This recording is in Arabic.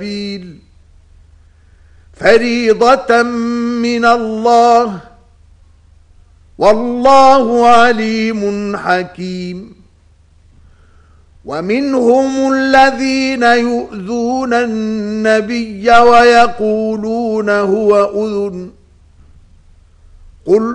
فريضة من الله والله عليم حكيم ومنهم الذين يؤذون النبي ويقولون هو أذن قل